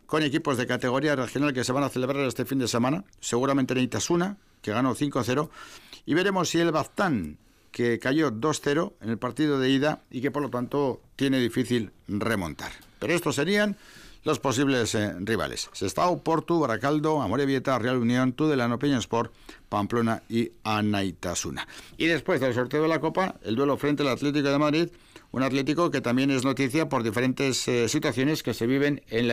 con equipos de categoría regional que se van a celebrar este fin de semana. Seguramente Neitasuna, que ganó 5-0, y veremos si el Baztán, que cayó 2-0 en el partido de ida y que por lo tanto tiene difícil remontar. Pero estos serían los posibles rivales: Sestao, Portu, Baracaldo, Amorebieta, Real Unión, Tudelano, Peñasport, Pamplona y Anaitasuna. Y después del sorteo de la Copa, el duelo frente al Atlético de Madrid, un Atlético que también es noticia por diferentes situaciones que se viven en la